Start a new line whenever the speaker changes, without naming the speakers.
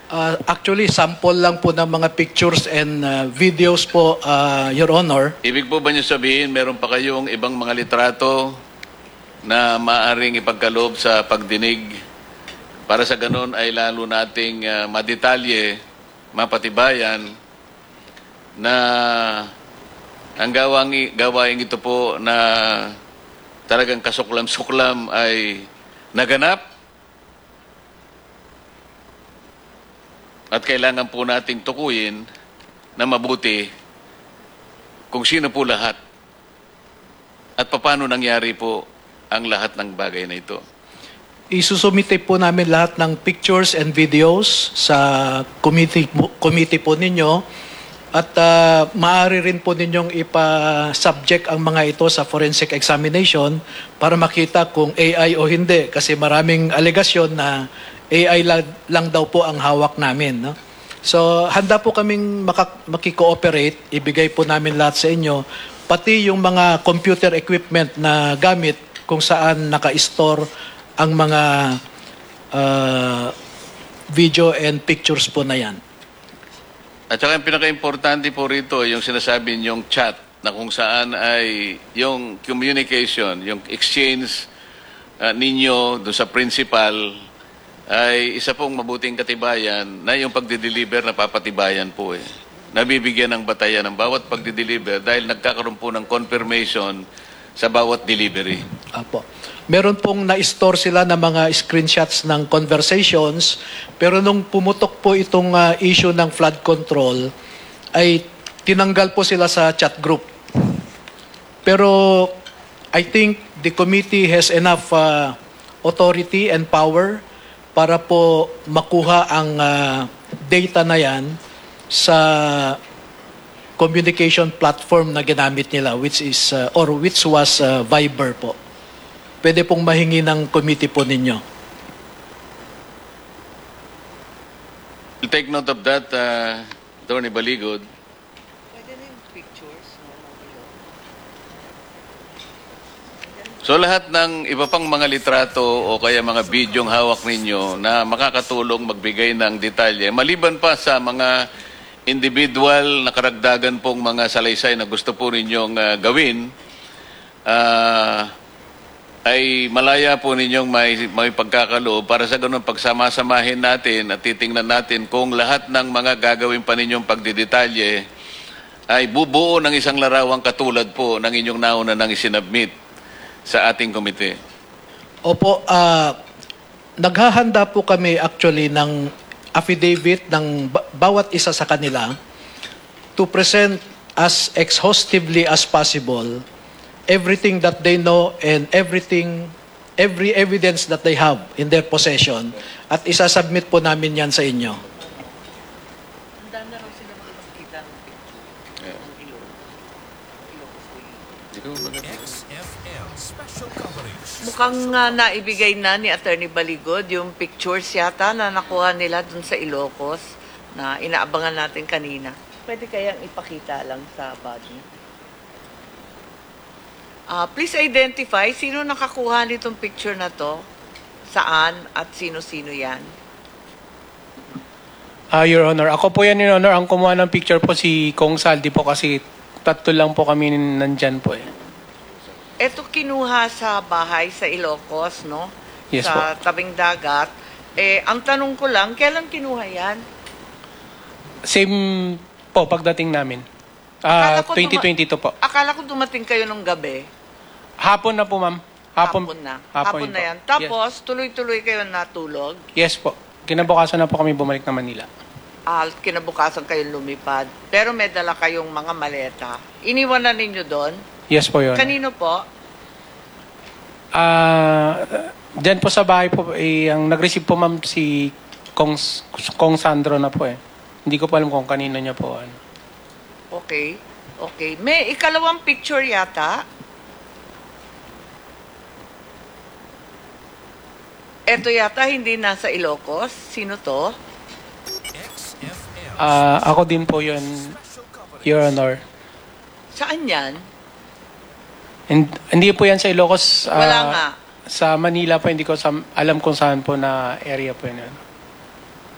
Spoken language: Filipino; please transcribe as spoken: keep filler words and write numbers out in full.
Uh, actually, sample lang po ng mga pictures and uh, videos po, uh, Your Honor.
Ibig po ba niyo sabihin, meron pa kayong ibang mga litrato na maaaring ipagkaloob sa pagdinig para sa ganun ay lalo nating uh, madetalye, mapatibayan na ang gawang, gawain ito po na talagang kasuklam-suklam ay naganap at kailangan po nating tukuyin na mabuti kung sino po lahat at paano nangyari po ang lahat ng bagay na ito.
Isusumite po namin lahat ng pictures and videos sa committee, committee po ninyo at uh, maaari rin po ninyong ipa-subject ang mga ito sa forensic examination para makita kung A I o hindi kasi maraming alegasyon na A I lang, lang daw po ang hawak namin. No? So, handa po kaming makikooperate, ibigay po namin lahat sa inyo, pati yung mga computer equipment na gamit kung saan naka-store ang mga uh, video and pictures po na yan.
At saka yung pinaka-importante po rito, yung sinasabi yung chat na kung saan ay yung communication, yung exchange uh, ninyo doon sa principal ay isa pong mabuting katibayan na yung pagdideliver na papatibayan po eh. Nabibigyan ng batayan ng bawat pagdideliver dahil nagkakaroon po ng confirmation sa bawat delivery.
Apo. Meron pong na-store sila ng mga screenshots ng conversations, pero nung pumutok po itong uh, issue ng flood control, ay tinanggal po sila sa chat group. Pero I think the committee has enough uh, authority and power para po makuha ang uh, data na yan sa communication platform na ginamit nila, which is uh, or which was uh, Viber po. Pwede pong mahingi ng committee po ninyo.
We'll take note of that, uh, Attorney Baligod.
Pwede na yung pictures.
So lahat ng iba pang mga litrato o kaya mga bidyong hawak ninyo na makakatulong magbigay ng detalye, maliban pa sa mga individual na karagdagan pong mga salaysay na gusto po ninyong uh, gawin, uh, ay malaya po ninyong may, may pagkakaloob para sa ganun pagsama-samahin natin at titingnan natin kung lahat ng mga gagawin pa ninyong pagdidetalye ay bubuo ng isang larawang katulad po ng inyong nauna nang isinabmit sa ating komite.
Opo, uh, naghahanda po kami actually ng affidavit ng bawat isa sa kanila to present as exhaustively as possible everything that they know and everything, every evidence that they have in their possession at isasubmit po namin yan sa inyo.
Handa na raw sila makakita ng picture.
Yeah.
Ng ilo.
X F M Special Coverage.
Mukhang uh, naibigay na ni Attorney Baligod yung pictures yata na nakuha nila dun sa Ilocos na inaabangan natin kanina. Pwede kayang ipakita lang sa body. Uh, please identify sino nakakuha nitong picture na to, saan at sino-sino yan.
Ah, Your Honor, ako po yan, Your Honor. Ang kumuha ng picture po si Kong Saldi po kasi tatlo lang po kami nandyan po eh.
Ito kinuha sa bahay sa Ilocos, no?
Yes
sa
po.
tabing dagat. Eh, ang tanong ko lang, kailan kinuha yan?
Same po pagdating namin.
Akala
Ah,
ko
twenty twenty-two po.
Akala ko dumating kayo nung gabi.
Hapon na po, ma'am.
Hapon,
Hapon,
na.
Hapon,
Hapon na
po.
yan. Tapos, tuloy-tuloy kayo natulog.
Yes. yes po. Kinabukasan na po kami bumalik na Manila.
Ah, kinabukasan kayo lumipad. Pero may dala kayong mga maleta. Iniwan na ninyo doon?
Yes po, Your Honor.
Kanino po?
Ah, dyan po sa bahay po, eh, ang nag-receive po, ma'am, si Kong, Kong Sandro na po eh. Hindi ko pa alam kung kanino niya po. Ano.
Okay. Okay. May ikalawang picture yata. Ito yata hindi nasa Ilocos. Sino to?
X F M
Ah, ako din po yun,
Special Coverage.
Your Honor.
Saan yan?
And, hindi po yan sa Ilocos. ah,
Wala nga.
Sa Manila po, hindi ko sa, alam kung saan po na area po yun.